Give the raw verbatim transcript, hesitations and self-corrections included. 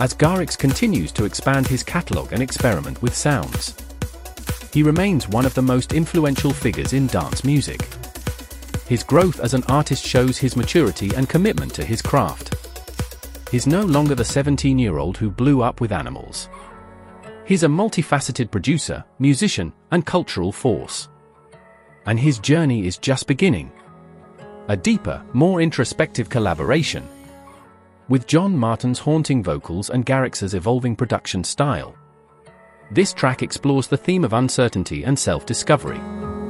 as Garrix continues to expand his catalogue and experiment with sounds. He remains one of the most influential figures in dance music. His growth as an artist shows his maturity and commitment to his craft. He's no longer the seventeen-year-old who blew up with Animals. He's a multifaceted producer, musician, and cultural force. And his journey is just beginning. A deeper, more introspective collaboration. With John Martin's haunting vocals and Garrix's evolving production style. This track explores the theme of uncertainty and self-discovery.